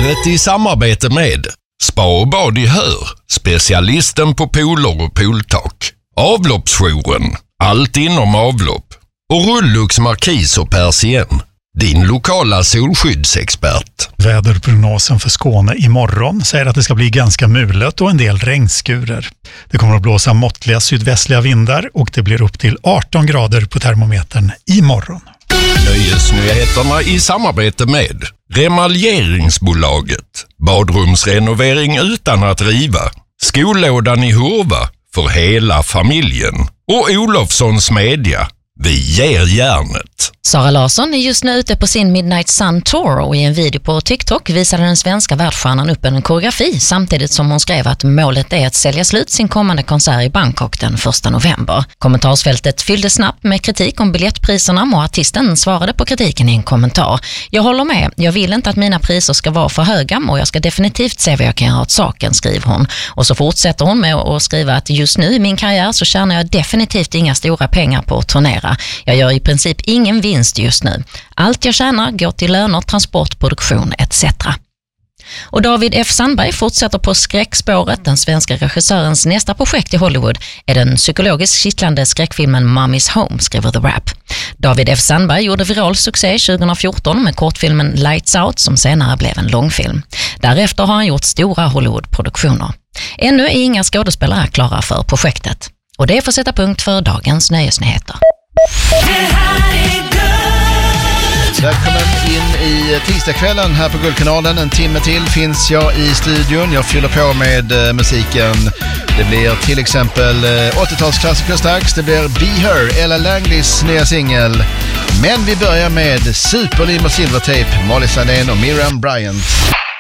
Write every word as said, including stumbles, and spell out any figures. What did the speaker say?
Programmet i samarbete med Spa och bad i Hör, specialisten på pooler och pooltak. Avloppsjouren, allt inom avlopp. Och Rullux Markis och Persien, din lokala solskyddsexpert. Väderprognosen för Skåne imorgon säger att det ska bli ganska mulet och en del regnskurer. Det kommer att blåsa måttliga sydvästliga vindar och det blir upp till arton grader på termometern imorgon. Nöjesnyheterna i samarbete med Remaljeringsbolaget. Badrumsrenovering utan att riva. Skollådan i Hurva för hela familjen. Och Olofssons Media. Vi ger järnet. Sara Larsson är just nu ute på sin Midnight Sun Tour och i en video på TikTok visade den svenska världsstjärnan upp en koreografi samtidigt som hon skrev att målet är att sälja slut sin kommande konsert i Bangkok den första november. Kommentarsfältet fyllde snabbt med kritik om biljettpriserna och artisten svarade på kritiken i en kommentar. Jag håller med, jag vill inte att mina priser ska vara för höga och jag ska definitivt se vad jag kan göra åt saken, skriver hon. Och så fortsätter hon med att skriva att just nu i min karriär så tjänar jag definitivt inga stora pengar på att turnera. Jag gör i princip ingen vinst just nu. Allt jag tjänar går till löner, transport, produktion et cetera. Och David F. Sandberg fortsätter på skräckspåret. Den svenska regissörens nästa projekt i Hollywood är den psykologiskt kittlande skräckfilmen Mommy's Home, skriver The Wrap. David F. Sandberg gjorde viral succé tjugohundrafjorton med kortfilmen Lights Out som senare blev en långfilm. Därefter har han gjort stora Hollywood-produktioner. Ännu är inga skådespelare klara för projektet. Och det får sätta punkt för dagens nöjesnyheter. Välkommen in i tisdagskvällen här på Guldkanalen. En timme till finns jag i studion. Jag fyller på med uh, musiken. Det blir till exempel uh, åttiotalsklassiker strax. Det blir Be Her, Ella Langleys nya singel. Men vi börjar med Superlim och Silvertape, Molly Sandén och Miriam Bryant.